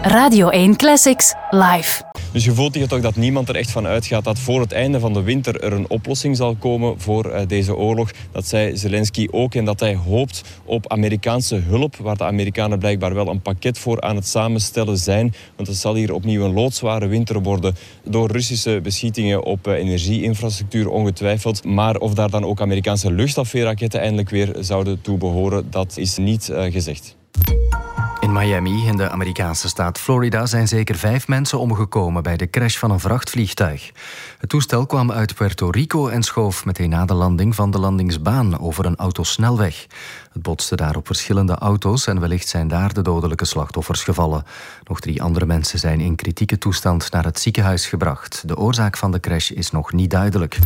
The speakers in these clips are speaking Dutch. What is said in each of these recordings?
Radio 1 Classics live. Dus je voelt hier toch dat niemand er echt van uitgaat dat voor het einde van de winter er een oplossing zal komen voor deze oorlog. Dat zei Zelensky ook en dat hij hoopt op Amerikaanse hulp, waar de Amerikanen blijkbaar wel een pakket voor aan het samenstellen zijn. Want het zal hier opnieuw een loodzware winter worden door Russische beschietingen op energieinfrastructuur ongetwijfeld. Maar of daar dan ook Amerikaanse luchtafweerraketten eindelijk weer zouden toe behoren, dat is niet gezegd. In Miami, in de Amerikaanse staat Florida, zijn zeker 5 mensen omgekomen bij de crash van een vrachtvliegtuig. Het toestel kwam uit Puerto Rico en schoof meteen na de landing van de landingsbaan over een autosnelweg. Het botste daar op verschillende auto's en wellicht zijn daar de dodelijke slachtoffers gevallen. Nog 3 andere mensen zijn in kritieke toestand naar het ziekenhuis gebracht. De oorzaak van de crash is nog niet duidelijk.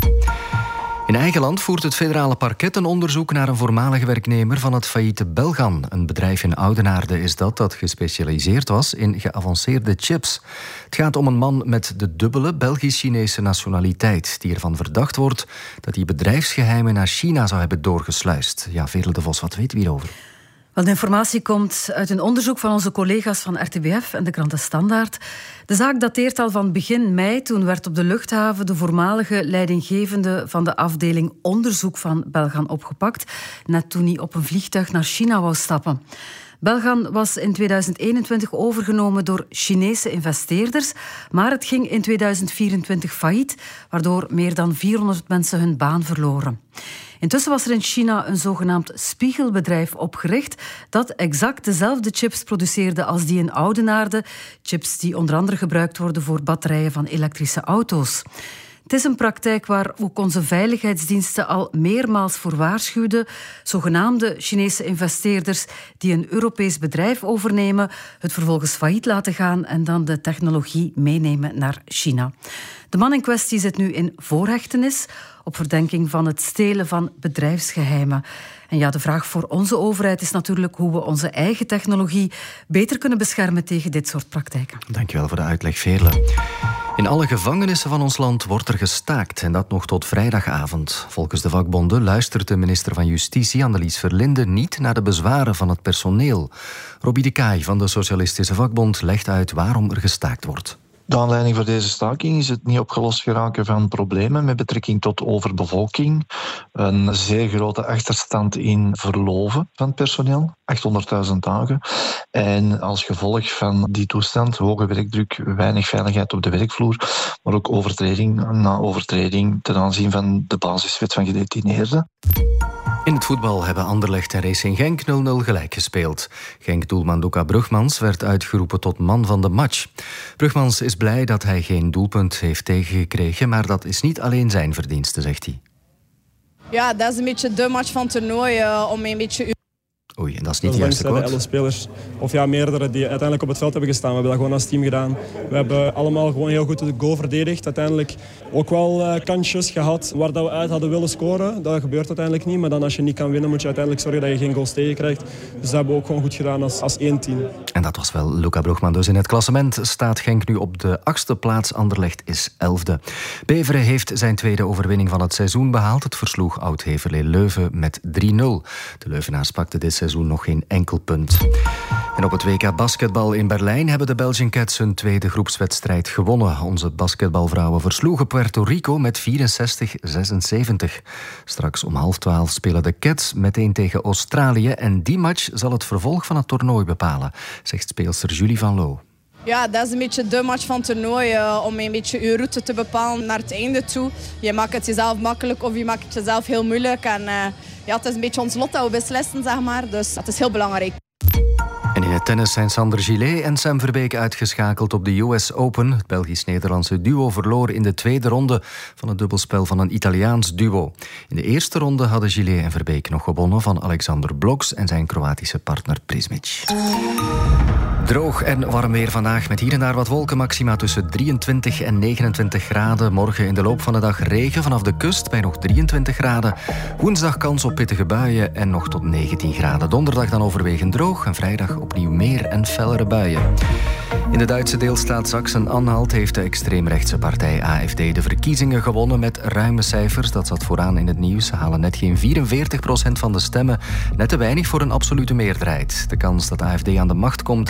In eigen land voert het federale parket een onderzoek naar een voormalige werknemer van het failliete Belgan. Een bedrijf in Oudenaarde is dat gespecialiseerd was in geavanceerde chips. Het gaat om een man met de dubbele Belgisch-Chinese nationaliteit, die ervan verdacht wordt dat hij bedrijfsgeheimen naar China zou hebben doorgesluist. Ja, Veerle de Vos, wat weten we hierover? Wel, de informatie komt uit een onderzoek van onze collega's van RTBF en de krant De Standaard. De zaak dateert al van begin mei. Toen werd op de luchthaven de voormalige leidinggevende van de afdeling onderzoek van Belgan opgepakt, net toen hij op een vliegtuig naar China wou stappen. Belgan was in 2021 overgenomen door Chinese investeerders, maar het ging in 2024 failliet, waardoor meer dan 400 mensen hun baan verloren. Intussen was er in China een zogenaamd spiegelbedrijf opgericht dat exact dezelfde chips produceerde als die in Oudenaarde. Chips die onder andere gebruikt worden voor batterijen van elektrische auto's. Het is een praktijk waar ook onze veiligheidsdiensten al meermaals voor waarschuwden. Zogenaamde Chinese investeerders die een Europees bedrijf overnemen, het vervolgens failliet laten gaan en dan de technologie meenemen naar China. De man in kwestie zit nu in voorhechtenis op verdenking van het stelen van bedrijfsgeheimen. En ja, de vraag voor onze overheid is natuurlijk hoe we onze eigen technologie beter kunnen beschermen tegen dit soort praktijken. Dankjewel voor de uitleg, Veerle. In alle gevangenissen van ons land wordt er gestaakt en dat nog tot vrijdagavond. Volgens de vakbonden luistert de minister van Justitie, Annelies Verlinde, niet naar de bezwaren van het personeel. Robbie de Kaai van de Socialistische Vakbond legt uit waarom er gestaakt wordt. De aanleiding voor deze staking is het niet opgelost geraken van problemen met betrekking tot overbevolking. Een zeer grote achterstand in verloven van het personeel, 800.000 dagen. En als gevolg van die toestand, hoge werkdruk, weinig veiligheid op de werkvloer, maar ook overtreding na overtreding ten aanzien van de basiswet van gedetineerden. In het voetbal hebben Anderlecht en Racing Genk 0-0 gelijk gespeeld. Genk-doelman Luca Brugmans werd uitgeroepen tot man van de match. Brugmans is blij dat hij geen doelpunt heeft tegengekregen, maar dat is niet alleen zijn verdienste, zegt hij. Ja, dat is een beetje de match van het toernooi, om een beetje... Oei, en dat is niet de juiste quote. De 11 spelers, of ja, meerdere die uiteindelijk op het veld hebben gestaan. We hebben dat gewoon als team gedaan. We hebben allemaal gewoon heel goed de goal verdedigd. Uiteindelijk ook wel kansjes gehad waar dat we uit hadden willen scoren. Dat gebeurt uiteindelijk niet. Maar dan als je niet kan winnen, moet je uiteindelijk zorgen dat je geen goals tegenkrijgt. Dus dat hebben we ook gewoon goed gedaan als één team. En dat was wel Luca Brugman. Dus in het klassement staat Genk nu op de 8e plaats. Anderlecht is 11e. Beveren heeft zijn tweede overwinning van het seizoen behaald. Het versloeg Oud-Heverlee Leuven met 3-0. De Leuvenaars pakten dit seizoen nog geen enkel punt. En op het WK basketbal in Berlijn hebben de Belgian Cats hun tweede groepswedstrijd gewonnen. Onze basketbalvrouwen versloegen Puerto Rico met 64-76. Straks om 11:30 spelen de Cats meteen tegen Australië en die match zal het vervolg van het toernooi bepalen, zegt speelster Julie Van Loo. Ja, dat is een beetje de match van het toernooi, om een beetje je route te bepalen naar het einde toe. Je maakt het jezelf makkelijk of je maakt het jezelf heel moeilijk. En ja, het is een beetje ons lot dat we beslissen, zeg maar. Dus dat is heel belangrijk. En in het tennis zijn Sander Gillet en Sam Verbeek uitgeschakeld op de US Open. Het Belgisch-Nederlandse duo verloor in de tweede ronde van het dubbelspel van een Italiaans duo. In de eerste ronde hadden Gillet en Verbeek nog gewonnen van Alexander Bloks en zijn Kroatische partner Prismic. Droog en warm weer vandaag met hier en daar wat wolken. Maxima tussen 23 en 29 graden. Morgen in de loop van de dag regen vanaf de kust bij nog 23 graden. Woensdag kans op pittige buien en nog tot 19 graden. Donderdag dan overwegend droog en vrijdag opnieuw meer en fellere buien. In de Duitse deelstaat Sachsen-Anhalt heeft de extreemrechtse partij AfD de verkiezingen gewonnen met ruime cijfers. Dat zat vooraan in het nieuws. Ze halen net geen 44% van de stemmen. Net te weinig voor een absolute meerderheid. De kans dat AfD aan de macht komt